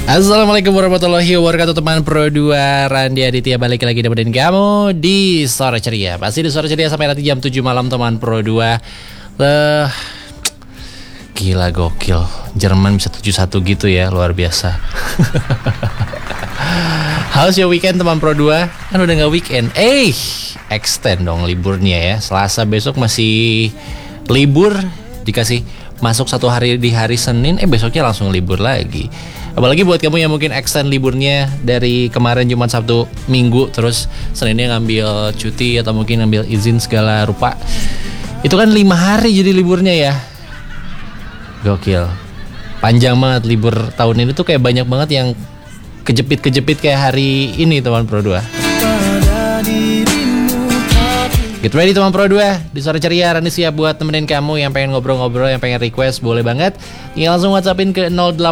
Assalamualaikum warahmatullahi wabarakatuh, teman Pro 2, Randy Aditya balik lagi nemenin kamu di Sore Ceria. Pasti di Sore Ceria sampai nanti jam 7 malam, teman Pro 2. Gila, gokil, Jerman bisa 7-1 gitu ya, luar biasa. How's your weekend, teman Pro 2? Kan udah gak weekend. Extend dong liburnya ya. Selasa besok masih libur, dikasih masuk satu hari di hari Senin, besoknya langsung libur lagi. Apalagi buat kamu yang mungkin extend liburnya dari kemarin Jumat, Sabtu, Minggu, terus Seninnya ngambil cuti atau mungkin ngambil izin segala rupa. Itu kan 5 hari jadi liburnya ya. Gokil. Panjang banget libur tahun ini tuh, kayak banyak banget yang kejepit-kejepit kayak hari ini, teman Pro 2. Get ready, teman Pro 2. Di Sore Ceria, Rani siap buat temenin kamu yang pengen ngobrol-ngobrol, yang pengen request, boleh banget. Tinggal langsung WhatsAppin ke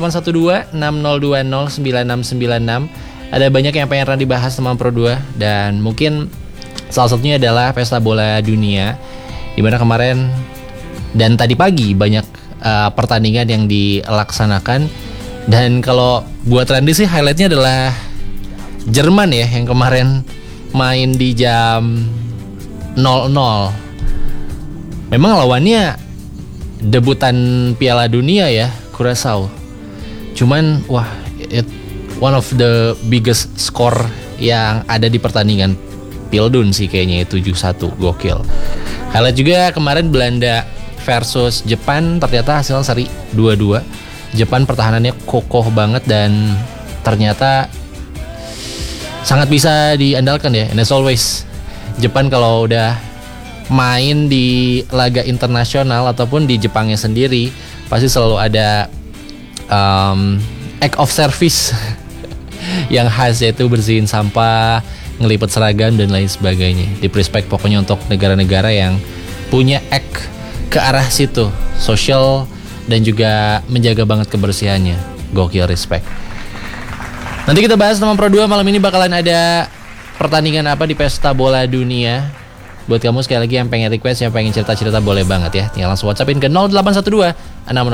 0812-6020-9696. Ada banyak yang pengen Rani bahas, teman Pro 2. Dan mungkin salah satunya adalah Pesta Bola Dunia, dimana kemarin dan tadi pagi banyak pertandingan yang dilaksanakan. Dan kalau buat Randy sih highlightnya adalah Jerman ya, yang kemarin main di jam 0-0. Memang lawannya debutan Piala Dunia ya, Curaçao. Cuman one of the biggest score yang ada di pertandingan Pildun sih kayaknya, 7-1, gokil. Highlight juga kemarin Belanda versus Jepang, ternyata hasilnya seri 2-2. Jepang pertahanannya kokoh banget dan ternyata sangat bisa diandalkan ya. And as always, Jepang kalau udah main di laga internasional ataupun di Jepangnya sendiri, pasti selalu ada act of service yang khas, yaitu bersihin sampah, ngelipet seragam dan lain sebagainya. Di respect pokoknya untuk negara-negara yang punya act ke arah situ, social dan juga menjaga banget kebersihannya. Gokil, respect. Nanti kita bahas, teman Pro 2, malam ini bakalan ada pertandingan apa di Pesta Bola Dunia. Buat kamu sekali lagi yang pengen request, yang pengen cerita-cerita, boleh banget ya. Tinggal langsung WhatsAppin ke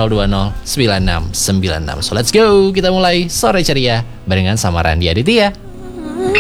0812-6020-9696. So let's go, kita mulai Sore Ceria barengan sama Randy Aditya.